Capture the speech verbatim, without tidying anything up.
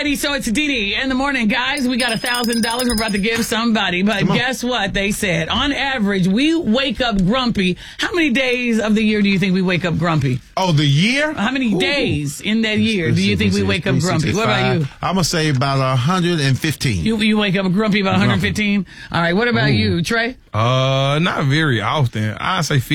righty, so it's Dee in the morning. Guys, we got a thousand dollars we're about to give somebody. But guess what they said? On average, we wake up grumpy. How many days of the year do you think we wake up grumpy? Oh, the year? How many Ooh. days in that year do you think we wake up grumpy? What about you? I'm going to say about one hundred fifteen. You, you wake up grumpy about one hundred fifteen? All right, what about Ooh. you, Trey? Uh, not very often. I say